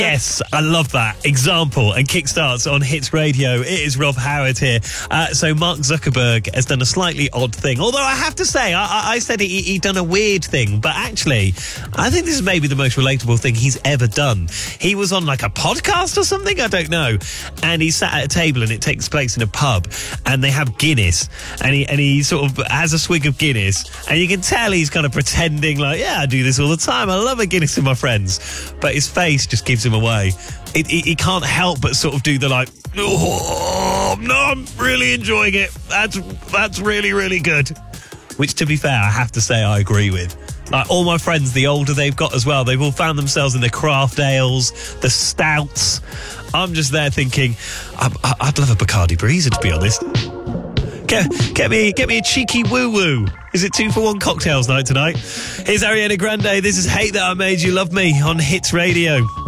Yes, I love that. Example and kickstarts on Hits Radio. It is Rob Howard here. So Mark Zuckerberg has done a slightly odd thing. Although I have to say, I said he'd done a weird thing. But actually, I think this is maybe the most relatable thing he's ever done. He was on like a podcast or something, I don't know. And he sat at a table and it takes place in a pub. And they have Guinness. And he sort of has a swig of Guinness. And you can tell he's kind of pretending like, yeah, I do this all the time. I love a Guinness with my friends. But his face just gives him away. He can't help but sort of do the like, oh, no, I'm really enjoying it. That's really, really good. Which, to be fair, I have to say I agree with. Like, all my friends, the older they've got as well, they've all found themselves in the craft ales, the stouts. I'm just there thinking, I'd love a Bacardi Breezer, to be honest. Get me a cheeky woo-woo. Is it 2-for-1 cocktails night tonight? Here's Ariana Grande. This is Hate That I Made You Love Me on Hits Radio.